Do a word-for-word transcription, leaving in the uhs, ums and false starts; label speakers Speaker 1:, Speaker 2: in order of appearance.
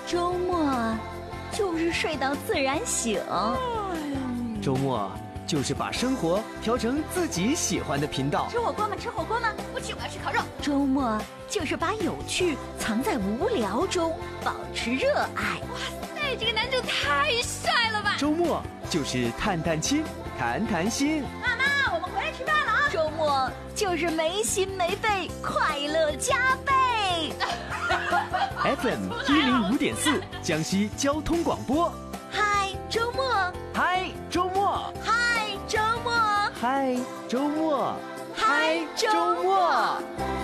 Speaker 1: 周末就是睡到自然醒，
Speaker 2: 周末就是把生活调成自己喜欢的频道。
Speaker 1: 吃火锅吗？吃火锅吗？不吃，我要吃烤肉。周末就是把有趣藏在无聊中，保持热爱。
Speaker 3: 哇塞，这个男主太帅了吧！
Speaker 2: 周末就是探探亲，谈谈心。
Speaker 1: 妈妈，我们回来吃饭了啊！周末就是没心没肺，快乐加倍。
Speaker 2: F M 一零五点四，江西交通广播。
Speaker 1: 嗨，周末！
Speaker 2: 嗨，周末！
Speaker 1: 嗨，周末！
Speaker 2: 嗨，周末！
Speaker 1: 嗨，周末！